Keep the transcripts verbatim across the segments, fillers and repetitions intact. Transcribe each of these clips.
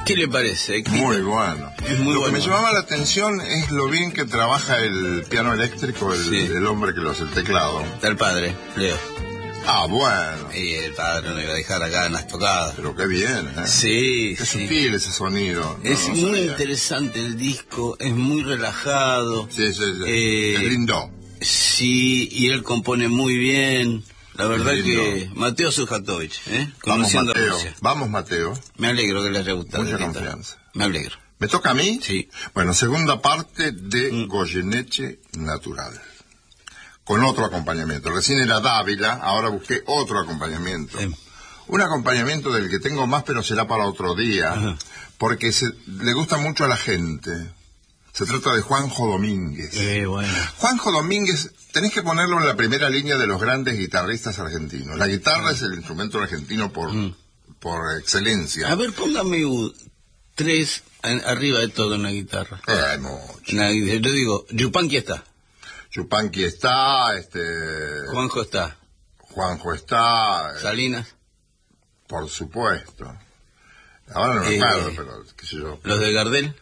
¿Qué le parece? ¿Qué Muy te... bueno. Es muy lo bueno. que me llamaba la atención es lo bien que trabaja el piano eléctrico, el, Sí. el hombre que lo hace, el teclado. Está el padre, Leo. Ah, bueno. Y el padre no iba a dejar acá en las tocadas. Pero qué bien, ¿eh? Sí, Qué sí. sutil ese sonido. No, Es no muy sabía. interesante el disco, es muy relajado. Sí, sí, sí. Eh, es lindo. Sí, y él compone muy bien. La verdad Es lindo. que Mateo Sujatovich, ¿eh? Vamos, Conociendo Mateo. Rusia. Vamos, Mateo. Me alegro que le haya gustado. Mucha el guitarra. confianza. Me alegro. ¿Me toca a mí? Sí. Bueno, segunda parte de Mm. Goyeneche Natural. Con otro acompañamiento. Recién era Dávila, ahora busqué otro acompañamiento. Sí. Un acompañamiento del que tengo más, pero será para otro día, Ajá. porque se, le gusta mucho a la gente. Se trata de Juanjo Domínguez. Eh, bueno. Juanjo Domínguez, tenés que ponerlo en la primera línea de los grandes guitarristas argentinos. La guitarra es el instrumento argentino por, Mm. por excelencia. A ver, póngame un tres en- arriba de todo en la guitarra. Eh, hay mucho. En la gui- yo digo, Yupanqui está, Yupanqui está, este... Juanjo está, Juanjo está, eh, Salinas, por supuesto. Ahora no me Eh, acuerdo, pero qué sé yo. los de Gardel.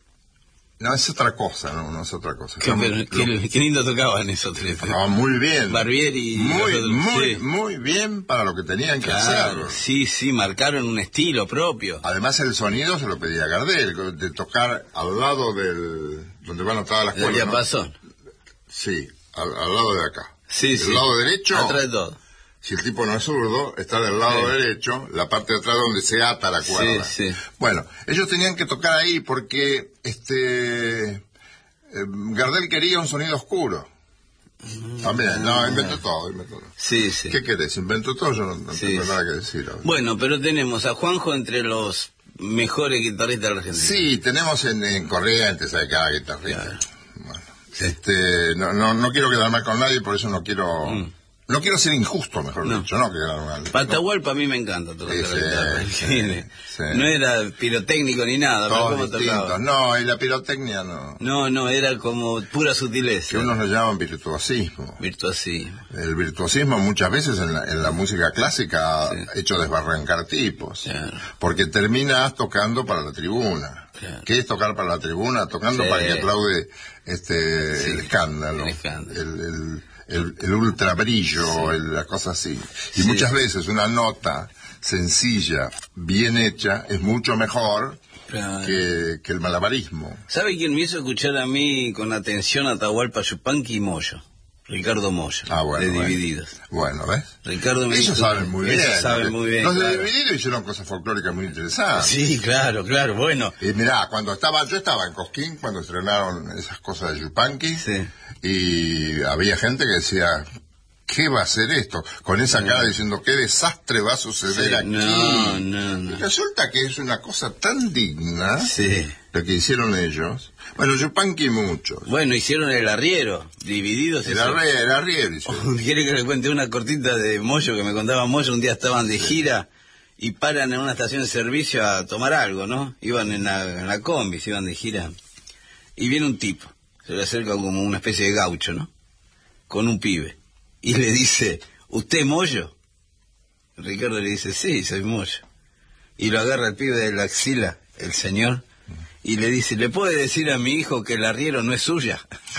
No, es otra cosa, no, no es otra cosa. Qué, Estamos- pero- qué- qué lindo tocaban esos tres. ¿eh? No, muy bien. Barbieri y Muy, los otros, muy, sí. muy bien para lo que tenían que Claro, hacer. sí, sí, marcaron un estilo propio. Además el sonido se lo pedía Gardel, de tocar al lado del... donde van todas las El cuerdas. ¿no? diapasón. Sí, al, al lado de acá. Sí, del sí. lado derecho, Atrás de todo. si el tipo no es zurdo, está del lado Sí. derecho, la parte de atrás donde se ata la cuerda. Sí, sí. Bueno, ellos tenían que tocar ahí porque este eh, Gardel quería un sonido oscuro. También, no, inventó todo, inventó todo. Sí, sí. ¿Qué querés? Inventó todo, yo no, no Sí, tengo sí. nada que decir. ahora. Bueno, pero tenemos a Juanjo entre los mejores guitarristas de la Argentina. Sí, tenemos en, en Corrientes a cada guitarrista. Claro. Bueno, este, no, no, no quiero quedar mal con nadie, por eso no quiero... Mm. No quiero ser injusto, mejor No. dicho, no quedar mal. Patahualpa a mí me encanta tocar Sí, la sí, guitarra. sí, sí. No era pirotécnico ni nada, pero Todos cómo distintos. tocaba. No, y la pirotecnia no. No, no, era como pura sutileza. Que unos le llaman virtuosismo. Virtuosismo. El virtuosismo muchas veces en la, en la música clásica Sí. ha hecho desbarrancar tipos. Claro. Porque terminas tocando para la tribuna. Claro. ¿Qué es tocar para la tribuna? Tocando Sí. para que aplaude este Sí, el escándalo. el escándalo. El, el, el, el ultra brillo, el- la cosa así. Y Sí. muchas veces una nota sencilla, bien hecha, es mucho mejor Claro. que, que el malabarismo. ¿Sabe quién me hizo escuchar a mí con atención a Atahualpa Yupanqui y Moyo? Ricardo Moyo, Ah, bueno, de bueno. Divididos. Bueno, ¿ves? Ricardo me Ellos dijo- saben muy bien. ellos saben porque muy bien, Los de claro. Divididos hicieron cosas folclóricas muy interesantes. Sí, claro, claro, bueno. Y mirá, cuando estaba, yo estaba en Cosquín cuando estrenaron esas cosas de Yupanqui, Sí. y había gente que decía, ¿qué va a ser esto? Con esa cara diciendo, ¿qué desastre va a suceder Sí, aquí? no, no, no. Y resulta que es una cosa tan digna, Sí. lo que hicieron ellos. Bueno, Yupanqui muchos. Bueno, hicieron el arriero, Divididos. Era eso. re, era riel, hicieron. ¿Quiere que le cuente una cortita de Moyo que me contaba Moyo? Un día estaban de gira y paran en una estación de servicio a tomar algo, ¿no? Iban en la, en la combi, se iban de gira. Y viene un tipo, se le acerca como una especie de gaucho, ¿no? Con un pibe. Y le dice, ¿usted es Moyo? Ricardo le dice, sí, soy Moyo. Y lo agarra el pibe de la axila, el señor, y le dice, ¿le puede decir a mi hijo que el arriero no es suya?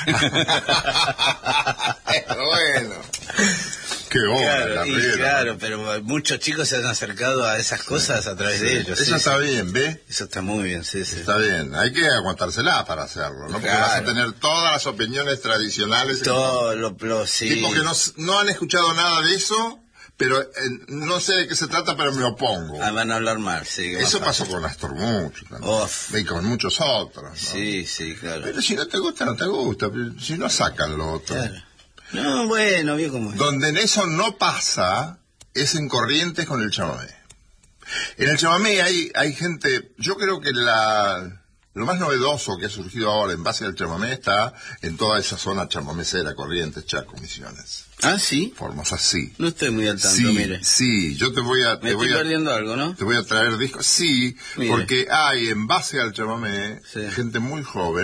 Bueno. Qué obra, Claro, la y riera. claro, pero muchos chicos se han acercado a esas cosas a través de ellos. Eso sí, está sí. bien, ¿ve? Eso está muy bien, sí, sí. Está bien, hay que aguantársela para hacerlo, ¿no? Porque Claro. vas a tener todas las opiniones tradicionales. Todo lo, lo sí. Tipos que no, no han escuchado nada de eso, pero eh, no sé de qué se trata, pero me opongo. Ah, van a hablar mal, sí. que Eso más pasó fácil. con Astor mucho también. Uf. Y con muchos otros, ¿no? Sí, sí, claro. Pero si no te gusta, no te gusta. Pero si no, sacan lo otro. Claro. No, bueno, bien como es. Donde en eso no pasa es en Corrientes con el chamamé. En el chamamé hay, hay gente, yo creo que la, lo más novedoso que ha surgido ahora en base al chamamé está en toda esa zona chamamecera, Corrientes, Chaco, Misiones. Ah, sí. Formosa, sí. No estoy muy al tanto, Sí, mire. sí, yo te voy a... Me te estoy voy a perdiendo algo, ¿no? Te voy a traer discos, sí, Mire. porque hay en base al chamamé Sí. gente muy joven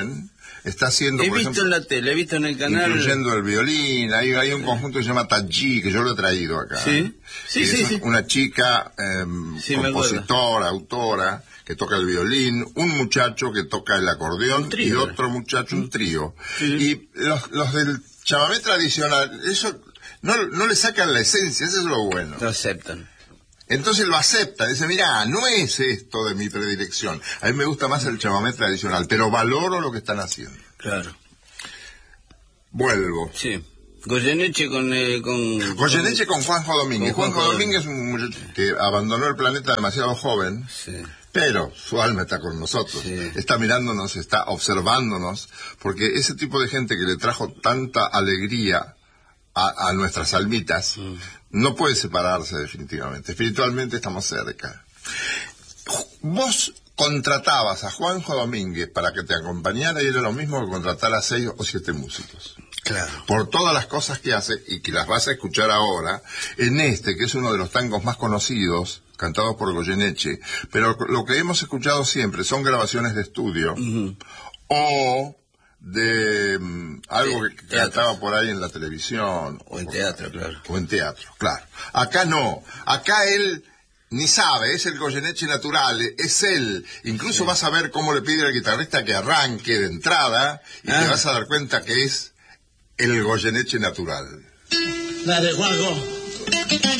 está haciendo, he por visto ejemplo, en la tele, he visto en el canal. incluyendo el violín. Hay, hay un conjunto que se llama Taji, que yo lo he traído acá. Sí, sí, sí, es sí. Una chica eh, Sí, me compositora, autora, que toca el violín, un muchacho que toca el acordeón trío, y otro muchacho, un trío. Sí. Y los, los del chamamé tradicional, eso no, no le sacan la esencia, eso es lo bueno. Lo aceptan. Entonces lo acepta, dice, mira, no es esto de mi predilección. A mí me gusta más el chamamé tradicional, pero valoro lo que están haciendo. Claro. Vuelvo. Sí. Goyeneche con... Eh, con Goyeneche con Juanjo Domínguez. con Juanjo Juanjo Domínguez es un muchacho que abandonó el planeta demasiado joven, Sí. pero su alma está con nosotros. Sí. Está mirándonos, está observándonos, porque ese tipo de gente que le trajo tanta alegría a, a nuestras almitas, mm. no puede separarse definitivamente. Espiritualmente estamos cerca. Vos contratabas a Juanjo Domínguez para que te acompañara y era lo mismo que contratar a seis o siete músicos. Claro. Por todas las cosas que hace y que las vas a escuchar ahora, en este, que es uno de los tangos más conocidos, cantados por Goyeneche, pero lo que hemos escuchado siempre son grabaciones de estudio, uh-huh. o de um, algo sí, que cantaba por ahí en la televisión. O en teatro, claro. O en teatro, claro. Acá no. Acá él ni sabe, es el Goyeneche natural, es él. Incluso sí. vas a ver cómo le pide al guitarrista que arranque de entrada y ah. te vas a dar cuenta que es el Goyeneche natural. Dale, Juanjo.